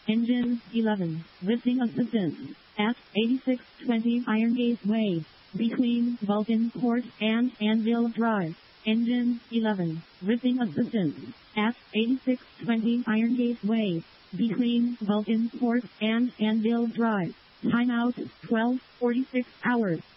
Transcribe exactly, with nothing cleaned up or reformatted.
Engine eleven. Lifting assistance. At eighty-six twenty Iron Gate Way. Between Vulcan Court and Anvil Drive. Engine eleven. Lifting assistance. At eighty-six twenty Iron Gate Way. Between Vulcan Court and Anvil Drive. Timeout twelve forty-six hours.